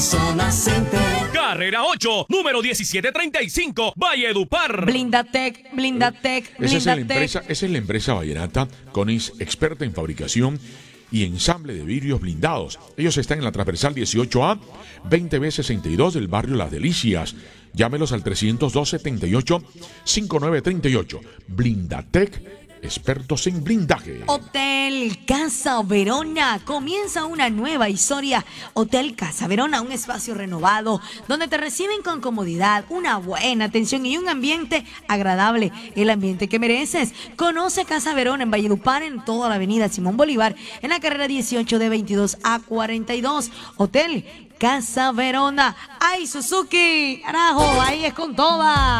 Zona Center. Carrera 8, número 1735, Valledupar. Blindatec, Blindatec, Esa es la empresa vallenata Conis, experta en fabricación y ensamble de vidrios blindados. Ellos están en la transversal 18A, 20B62 del barrio Las Delicias. Llámelos al 302-78-5938. Blindatec, expertos en blindaje. Hotel Casa Verona. Comienza una nueva historia. Hotel Casa Verona, un espacio renovado donde te reciben con comodidad, una buena atención y un ambiente agradable. El ambiente que mereces. Conoce Casa Verona en Valledupar, en toda la avenida Simón Bolívar, en la carrera 18 de 22 a 42. Hotel Casa Verona. ¡Ay, Suzuki! ¡Carajo! Ahí es con toda.